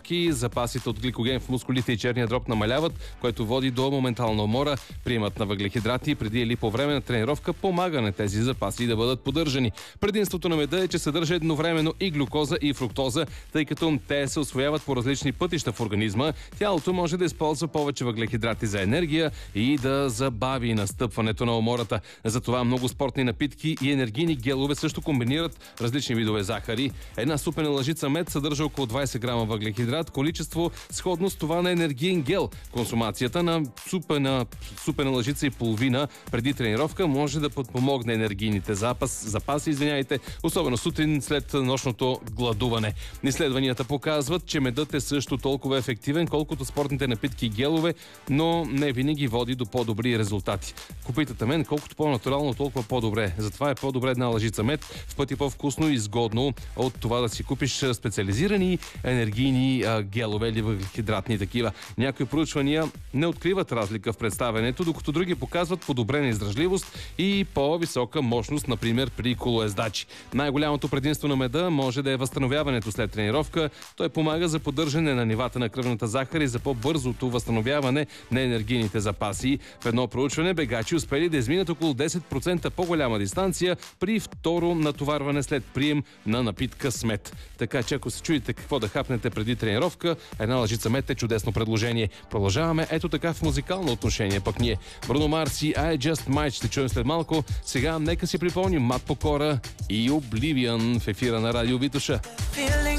тренировки, запасите от гликоген в мускулите и черния дроб намаляват, което води до моментална умора. Приемат на въглехидрати преди или по време на тренировка помага на тези запаси да бъдат поддържани. Предимството на меда е, че съдържа едновременно и глюкоза и фруктоза, тъй като те се усвояват по различни пътища в организма. Тялото може да използва повече въглехидрати за енергия и да забави настъпването на умората. Затова много спортни напитки и енергийни гелове също комбинират различни видове захари. Една супена лъжица мед съдържа около 20 грама въглехидрат, количество сходно с това на енергиен гел. Консумацията на супена лъжица и половина преди тренировка може да подпомогне енергийните запаси, особено сутрин след нощното гладуване. Изследванията показват, че медът е също толкова ефективен, колкото спортните напитки и гелове, но не винаги води до по-добри резултати. Попитате мен, колкото по-натурално, толкова по-добре. Затова е по-добре една лъжица мед, в пъти по-вкусно и изгодно от това да си купиш специализирани енергийни гелове или въглехидратни такива. Някои проучвания не откриват разлика в представянето, докато други показват подобрена издръжливост и по-висока мощност, например при колоездачи. Най-голямото предимство на меда може да е възстановяването след тренировка. Той помага за поддържане на нивата на кръвната захар и за по-бързото възстановяване на енергийните запаси. В едно проучване бегачи успели да изминат около 10% по-голяма дистанция при второ натоварване след прием на напитка с мед. Така че ако се чуете какво да хапнете преди тренировка, една лъжица мед е чудесно предложение. Продължаваме ето така в музикално отношение пък ние. Бруно Марс и I Just Might ще чуем след малко. Сега нека си припомним Мат Покора и Oblivion в ефира на Радио Витоша.